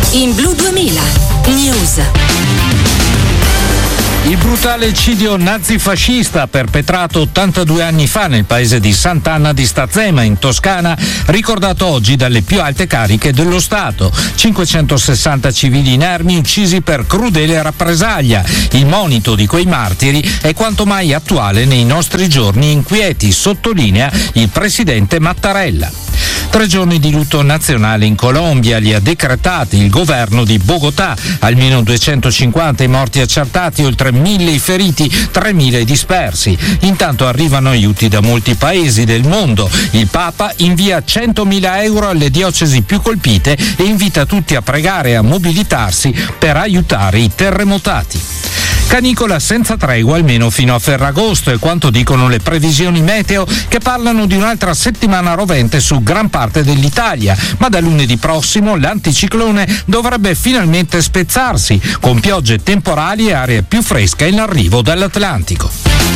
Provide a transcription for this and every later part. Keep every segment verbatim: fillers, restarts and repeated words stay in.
In Blu duemila News. Il brutale eccidio nazifascista perpetrato ottantadue anni fa nel paese di Sant'Anna di Stazzema, in Toscana, ricordato oggi dalle più alte cariche dello Stato. cinquecentosessanta civili inermi uccisi per crudele rappresaglia. Il monito di quei martiri è quanto mai attuale nei nostri giorni inquieti, sottolinea il presidente Mattarella. Tre giorni di lutto nazionale in Colombia li ha decretati il governo di Bogotà. Almeno duecentocinquanta i morti accertati, oltre mille i feriti, tremila i dispersi. Intanto arrivano aiuti da molti paesi del mondo. Il Papa invia centomila euro alle diocesi più colpite e invita tutti a pregare e a mobilitarsi per aiutare i terremotati. Canicola senza tregua almeno fino a Ferragosto, è quanto dicono le previsioni meteo, che parlano di un'altra settimana rovente su gran parte dell'Italia, ma da lunedì prossimo l'anticiclone dovrebbe finalmente spezzarsi, con piogge temporali e aria più fresca in arrivo dall'Atlantico.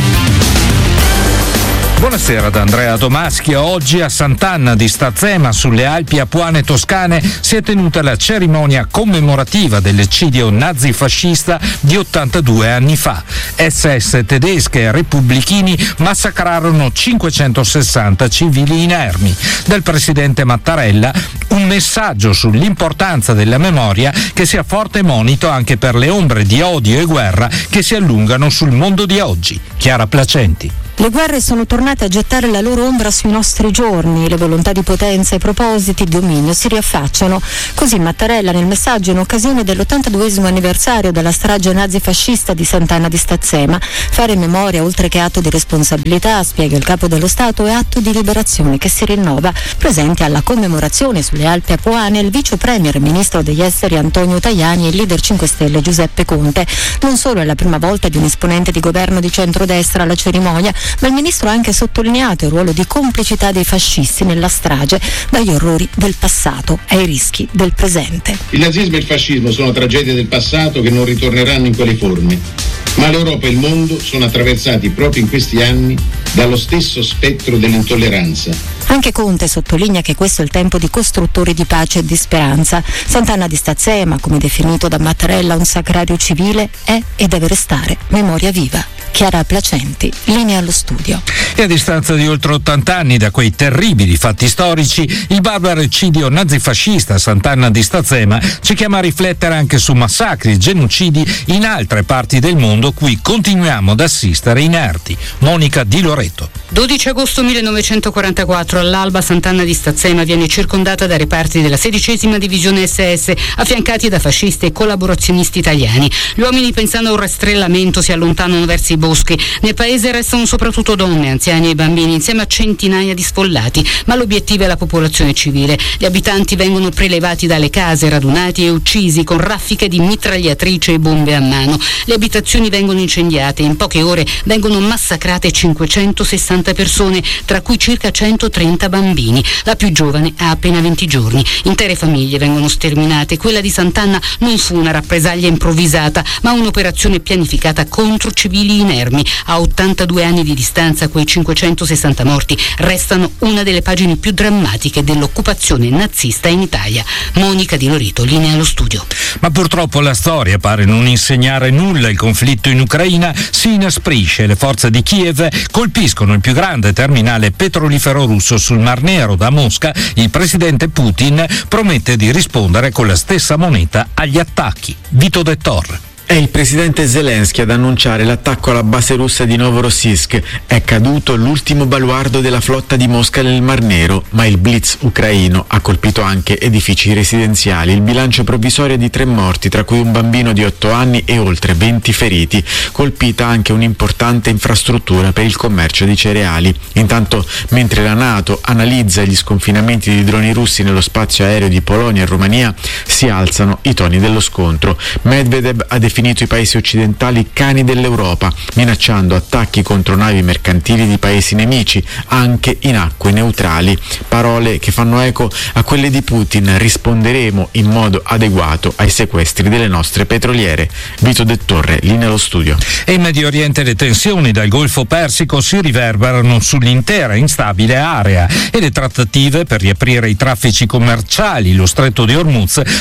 Buonasera da Andrea Domaschio. Oggi a Sant'Anna di Stazzema, sulle Alpi Apuane toscane, si è tenuta la cerimonia commemorativa dell'eccidio nazifascista di ottantadue anni fa. S S tedesche e repubblichini massacrarono cinquecentosessanta civili inermi. Dal presidente Mattarella un messaggio sull'importanza della memoria che sia forte monito anche per le ombre di odio e guerra che si allungano sul mondo di oggi. Chiara Placenti. Le guerre sono tornate a gettare la loro ombra sui nostri giorni, le volontà di potenza, i propositi di dominio si riaffacciano. Così Mattarella nel messaggio in occasione dell'ottantaduesimo anniversario della strage nazifascista di Sant'Anna di Stazzema. Fare memoria, oltre che atto di responsabilità, spiega il capo dello Stato, è atto di liberazione che si rinnova. Presenti alla commemorazione sulle Alpi Apuane il vice premier e ministro degli esteri Antonio Tajani e il leader cinque Stelle Giuseppe Conte. Non solo è la prima volta di un esponente di governo di centrodestra alla cerimonia, ma il ministro ha anche sottolineato il ruolo di complicità dei fascisti nella strage, dagli orrori del passato ai rischi del presente. Il nazismo e il fascismo sono tragedie del passato che non ritorneranno in quelle forme, ma l'Europa e il mondo sono attraversati proprio in questi anni dallo stesso spettro dell'intolleranza. Anche Conte sottolinea che questo è il tempo di costruttori di pace e di speranza. Sant'Anna di Stazzema, come definito da Mattarella un sacrario civile, è e deve restare memoria viva. Chiara Placenti, linea allo studio. E a distanza di oltre ottanta anni da quei terribili fatti storici, il barbaro eccidio nazifascista a Sant'Anna di Stazzema ci chiama a riflettere anche su massacri e genocidi in altre parti del mondo cui continuiamo ad assistere inerti. Monica Di Loreto. dodici agosto millenovecentoquarantaquattro, all'alba Sant'Anna di Stazzema viene circondata da reparti della sedicesima divisione S S, affiancati da fascisti e collaborazionisti italiani. Gli uomini, pensando a un rastrellamento, si allontanano verso i boschi. Nel paese restano soprattutto donne, anziani e bambini, insieme a centinaia di sfollati, ma l'obiettivo è la popolazione civile. Gli abitanti vengono prelevati dalle case, radunati e uccisi con raffiche di mitragliatrice e bombe a mano. Le abitazioni vengono incendiate e in poche ore vengono massacrate cinquecentosessanta persone, tra cui circa centotrenta bambini. La più giovane ha appena venti giorni. Intere famiglie vengono sterminate. Quella di Sant'Anna non fu una rappresaglia improvvisata, ma un'operazione pianificata contro civili inermi. A ottantadue anni di distanza, quei cinquecentosessanta morti restano una delle pagine più drammatiche dell'occupazione nazista in Italia. Monica Di Loreto, linea allo studio. Ma purtroppo la storia pare non insegnare nulla. Il conflitto in Ucraina si inasprisce. Le forze di Kiev colpiscono il più grande terminale petrolifero russo sul Mar Nero. Da Mosca il presidente Putin promette di rispondere con la stessa moneta agli attacchi. Vito De Torre. È il presidente Zelensky ad annunciare l'attacco alla base russa di Novorossiysk. È caduto l'ultimo baluardo della flotta di Mosca nel Mar Nero, ma il blitz ucraino ha colpito anche edifici residenziali. Il bilancio provvisorio è di tre morti, tra cui un bambino di otto anni e oltre venti feriti. Colpita anche un'importante infrastruttura per il commercio di cereali. Intanto, mentre la NATO analizza gli sconfinamenti di droni russi nello spazio aereo di Polonia e Romania, si alzano i toni dello scontro. Medvedev ha definito i paesi occidentali cani dell'Europa, minacciando attacchi contro navi mercantili di paesi nemici, anche in acque neutrali. Parole che fanno eco a quelle di Putin: risponderemo in modo adeguato ai sequestri delle nostre petroliere. Vito De Torre, linea allo studio. E in Medio Oriente le tensioni dal Golfo Persico si riverberano sull'intera instabile area e le trattative per riaprire i traffici commerciali, lo stretto di Hormuz,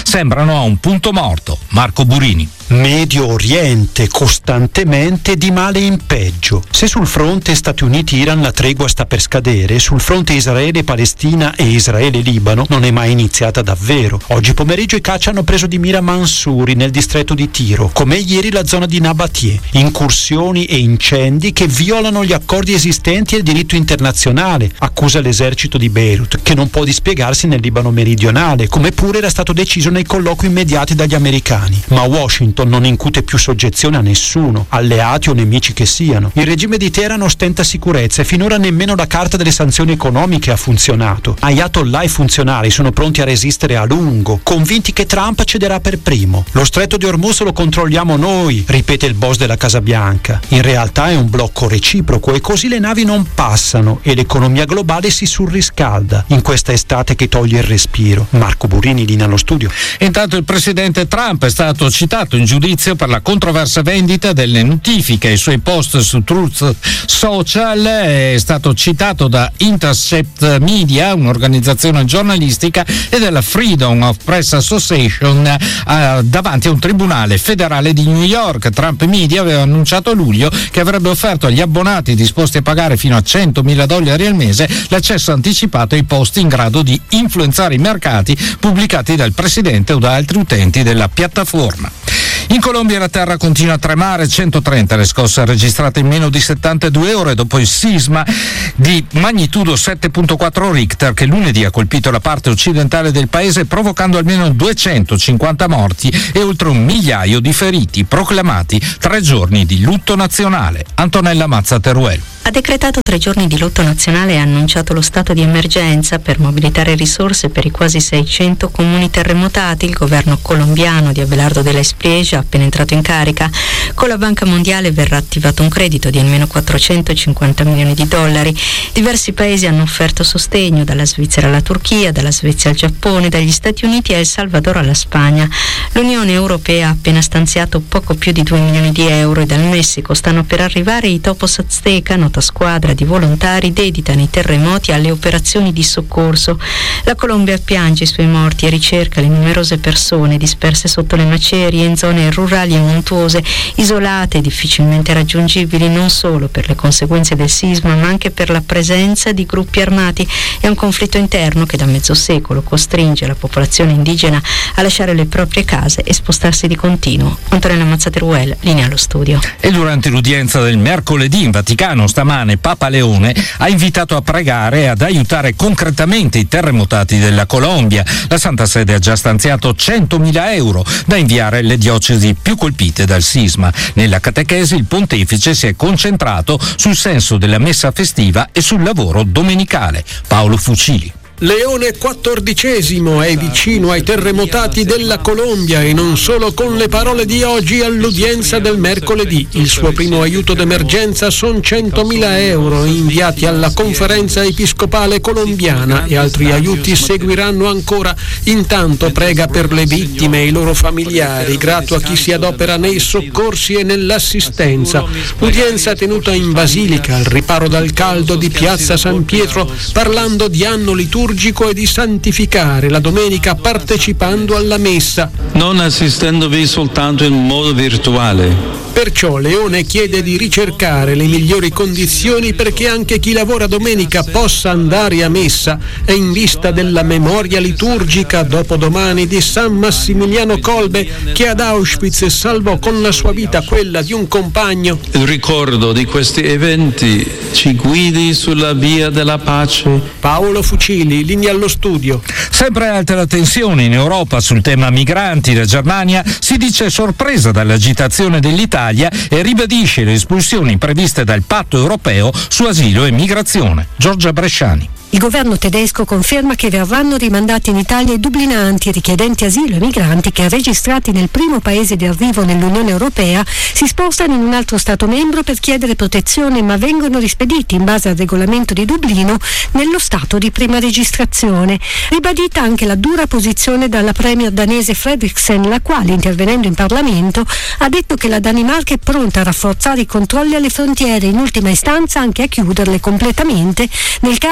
sembrano a un punto morto. Marco Burini. Medio Oriente costantemente di male in peggio. Se sul fronte Stati Uniti-Iran la tregua sta per scadere, sul fronte Israele-Palestina e Israele-Libano non è mai iniziata davvero. Oggi pomeriggio i caccia hanno preso di mira Mansouri nel distretto di Tiro, come ieri la zona di Nabatie. Incursioni e incendi che violano gli accordi esistenti e il diritto internazionale, accusa l'esercito di Beirut, che non può dispiegarsi nel Libano meridionale, come pure era stato deciso nei colloqui immediati dagli americani. Ma Washington non incute più soggezione a nessuno, alleati o nemici che siano. Il regime di Teheran ostenta sicurezza e finora nemmeno la carta delle sanzioni economiche ha funzionato. Ayatollah e funzionari sono pronti a resistere a lungo, convinti che Trump cederà per primo. Lo stretto di Hormuz lo controlliamo noi, ripete il boss della Casa Bianca. In realtà è un blocco reciproco e così le navi non passano e l'economia globale si surriscalda in questa estate che toglie il respiro. Marco Burini, linea allo studio. Intanto il presidente Trump è stato citato in giudizio per la controversa vendita delle notifiche. I suoi post su Truth Social è stato citato da Intercept Media, un'organizzazione giornalistica, e della Freedom of Press Association eh, davanti a un tribunale federale di New York. Trump Media aveva annunciato a luglio che avrebbe offerto agli abbonati disposti a pagare fino a centomila dollari al mese l'accesso anticipato ai post in grado di influenzare i mercati pubblicati dal presidente o da altri utenti della piattaforma. In Colombia la terra continua a tremare, centotrenta le scosse registrate in meno di settantadue ore dopo il sisma di magnitudo sette virgola quattro Richter che lunedì ha colpito la parte occidentale del paese, provocando almeno duecentocinquanta morti e oltre un migliaio di feriti, proclamati tre giorni di lutto nazionale. Antonella Mazza Teruel. Ha decretato tre giorni di lutto nazionale e ha annunciato lo stato di emergenza per mobilitare risorse per i quasi seicento comuni terremotati. Il governo colombiano di Abelardo de la Espriella, appena entrato in carica, con la Banca Mondiale verrà attivato un credito di almeno quattrocentocinquanta milioni di dollari. Diversi paesi hanno offerto sostegno, dalla Svizzera alla Turchia, dalla Svezia al Giappone, dagli Stati Uniti a El Salvador alla Spagna. L'Unione Europea ha appena stanziato poco più di due milioni di euro e dal Messico stanno per arrivare i Topos Azteca, nota squadra di volontari dedita nei terremoti alle operazioni di soccorso. La Colombia piange i suoi morti e ricerca le numerose persone disperse sotto le macerie in zone rurali e montuose, isolate e difficilmente raggiungibili non solo per le conseguenze del sisma ma anche per la presenza di gruppi armati e un conflitto interno che da mezzo secolo costringe la popolazione indigena a lasciare le proprie case e spostarsi di continuo. Antonella Mazzateruel, linea allo studio. E durante l'udienza del mercoledì in Vaticano stamane Papa Leone ha invitato a pregare e ad aiutare concretamente i terremotati della Colombia. La Santa Sede ha già stanziato centomila euro da inviare alle diocesi più colpite dal sisma. Nella catechesi il pontefice si è concentrato sul senso della messa festiva e sul lavoro domenicale. Paolo Fucili. Leone quattordicesimo è vicino ai terremotati della Colombia e non solo, con le parole di oggi all'udienza del mercoledì. Il suo primo aiuto d'emergenza sono centomila euro inviati alla conferenza episcopale colombiana e altri aiuti seguiranno ancora. Intanto prega per le vittime e i loro familiari, grato a chi si adopera nei soccorsi e nell'assistenza. Udienza tenuta in Basilica, al riparo dal caldo di Piazza San Pietro, parlando di anno liturgico e di santificare la domenica partecipando alla messa, non assistendovi soltanto in modo virtuale. Perciò Leone chiede di ricercare le migliori condizioni perché anche chi lavora domenica possa andare a messa, e in vista della memoria liturgica dopodomani di San Massimiliano Kolbe, che ad Auschwitz salvò con la sua vita quella di un compagno. Il ricordo di questi eventi ci guidi sulla via della pace. Paolo Fucili, linea allo studio. Sempre alta la tensione in Europa sul tema migranti. La Germania si dice sorpresa dall'agitazione dell'Italia e ribadisce le espulsioni previste dal patto europeo su asilo e migrazione. Giorgia Bresciani. Il governo tedesco conferma che verranno rimandati in Italia i dublinanti, richiedenti asilo e migranti che, registrati nel primo paese di arrivo nell'Unione Europea, si spostano in un altro Stato membro per chiedere protezione, ma vengono rispediti in base al regolamento di Dublino nello Stato di prima registrazione. Ribadita anche la dura posizione dalla premier danese Frederiksen, la quale, intervenendo in Parlamento, ha detto che la Danimarca è pronta a rafforzare i controlli alle frontiere, in ultima istanza anche a chiuderle completamente nel caso di una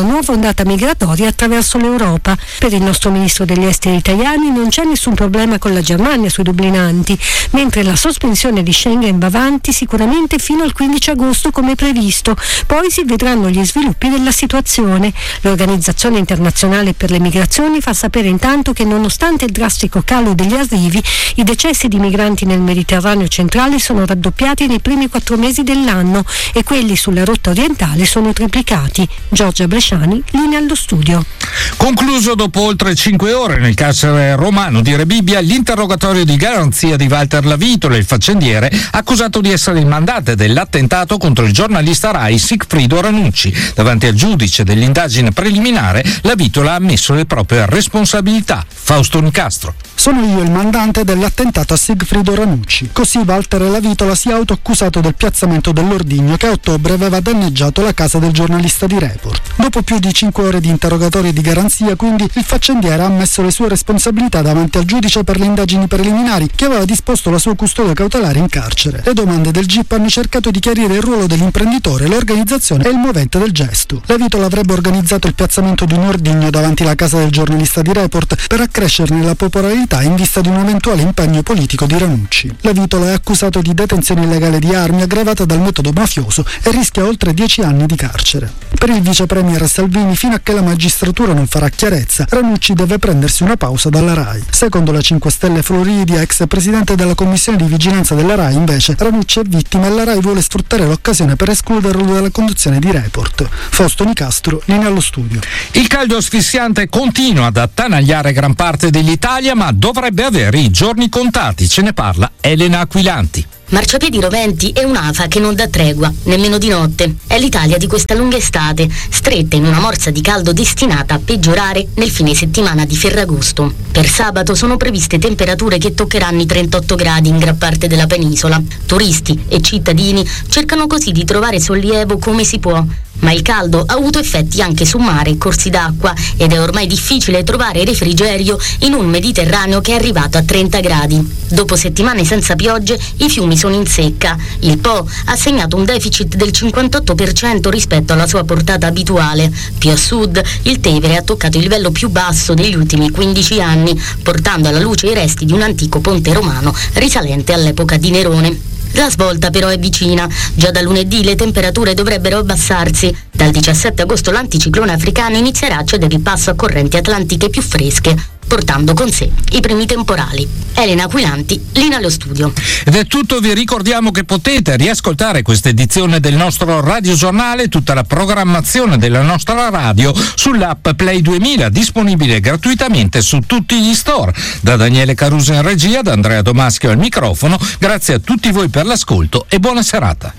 nuova ondata migratoria attraverso l'Europa. Per il nostro ministro degli esteri italiani non c'è nessun problema con la Germania sui dublinanti, mentre la sospensione di Schengen va avanti sicuramente fino al quindici agosto come previsto. Poi si vedranno gli sviluppi della situazione. L'Organizzazione Internazionale per le Migrazioni fa sapere intanto che nonostante il drastico calo degli arrivi, i decessi di migranti nel Mediterraneo centrale sono raddoppiati nei primi quattro mesi dell'anno e quelli sulla rotta orientale sono triplicati. Giorgia Bresciani, linea allo studio. Concluso dopo oltre cinque ore nel carcere romano di Rebibbia l'interrogatorio di garanzia di Walter Lavitola, il faccendiere accusato di essere il mandante dell'attentato contro il giornalista Rai Sigfrido Ranucci. Davanti al giudice dell'indagine preliminare, Lavitola ha ammesso le proprie responsabilità. Fausto Nicastro. Sono io il mandante dell'attentato a Sigfrido Ranucci. Così Walter Lavitola si è autoaccusato del piazzamento dell'ordigno che a ottobre aveva danneggiato la casa del giornalista di Report. Dopo più di cinque ore di interrogatorio di garanzia, quindi, il faccendiere ha ammesso le sue responsabilità davanti al giudice per le indagini preliminari che aveva disposto la sua custodia cautelare in carcere. Le domande del G I P hanno cercato di chiarire il ruolo dell'imprenditore, l'organizzazione e il movente del gesto. Lavitola avrebbe organizzato il piazzamento di un ordigno davanti alla casa del giornalista di Report per accrescerne la popolarità in vista di un eventuale impegno politico di Ranucci. Lavitola è accusato di detenzione illegale di armi aggravata dal metodo mafioso e rischia oltre dieci anni di carcere. Per il vice premier Salvini, fino a che la magistratura non farà chiarezza, Ranucci deve prendersi una pausa dalla RAI. Secondo la cinque Stelle Floridia, ex presidente della commissione di vigilanza della RAI, invece, Ranucci è vittima e la RAI vuole sfruttare l'occasione per escluderlo dalla conduzione di Report. Fausto Nicastro, linea allo studio. Il caldo asfissiante continua ad attanagliare gran parte dell'Italia, ma dovrebbe avere i giorni contati. Ce ne parla Elena Aquilanti. Marciapiedi roventi e un'afa che non dà tregua, nemmeno di notte. È l'Italia di questa lunga estate, stretta in una morsa di caldo destinata a peggiorare nel fine settimana di Ferragosto. Per sabato sono previste temperature che toccheranno i trentotto gradi in gran parte della penisola. Turisti e cittadini cercano così di trovare sollievo come si può. Ma il caldo ha avuto effetti anche su mare e corsi d'acqua ed è ormai difficile trovare refrigerio in un Mediterraneo che è arrivato a trenta gradi. Dopo settimane senza piogge, i fiumi sono in secca. Il Po ha segnato un deficit del cinquantotto per cento rispetto alla sua portata abituale. Più a sud, il Tevere ha toccato il livello più basso degli ultimi quindici anni, portando alla luce i resti di un antico ponte romano risalente all'epoca di Nerone. La svolta però è vicina. Già da lunedì le temperature dovrebbero abbassarsi. Dal diciassette agosto l'anticiclone africano inizierà a cedere il passo a correnti atlantiche più fresche, portando con sé i primi temporali. Elena Aquilanti, linea allo studio. Ed è tutto, vi ricordiamo che potete riascoltare questa edizione del nostro radiogiornale, tutta la programmazione della nostra radio sull'app Play duemila, disponibile gratuitamente su tutti gli store. Da Daniele Caruso in regia, da Andrea Domaschio al microfono, grazie a tutti voi per l'ascolto e buona serata.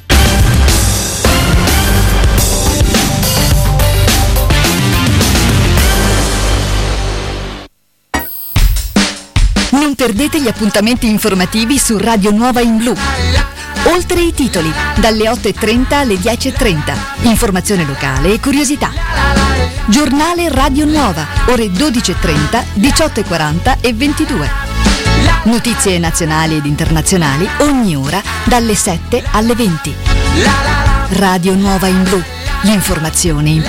Non perdete gli appuntamenti informativi su Radio Nuova in Blu. Oltre i titoli, dalle otto e trenta alle dieci e trenta. Informazione locale e curiosità. Giornale Radio Nuova, ore dodici e trenta, diciotto e quaranta e ventidue. Notizie nazionali ed internazionali ogni ora dalle sette alle venti. Radio Nuova in Blu. L'informazione in